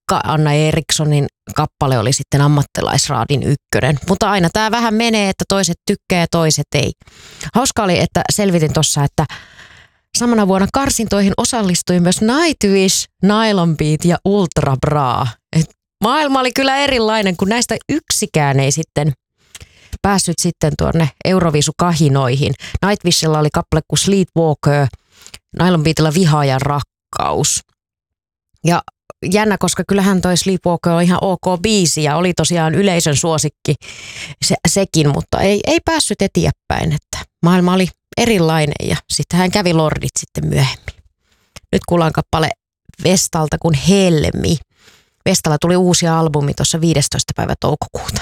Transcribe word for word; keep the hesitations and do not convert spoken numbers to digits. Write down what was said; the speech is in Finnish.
Anna Erikssonin kappale oli sitten ammattilaisraadin ykkönen. Mutta aina tämä vähän menee, että toiset tykkää ja toiset ei. Hauska oli, että selvitin tuossa, että samana vuonna karsintoihin osallistui myös Nightwish, Nylon Beat ja Ultra Bra. Et maailma oli kyllä erilainen, kun näistä yksikään ei sitten päässyt sitten tuonne Euroviisukahinoihin. Nightwishilla oli kappale kuin Sleepwalker, Nylon Beatilla Vihaajan rakkaus. Ja jännä, koska kyllähän toi Sleepwalker on ihan ok biisi ja oli tosiaan yleisön suosikki se, sekin, mutta ei, ei päässyt eteenpäin, että maailma oli erilainen ja sitten hän kävi Lordit sitten myöhemmin. Nyt kuullaan kappale Vestalta kuin Helmi. Vestalla tuli uusi albumi tuossa viidestoista päivä toukokuuta.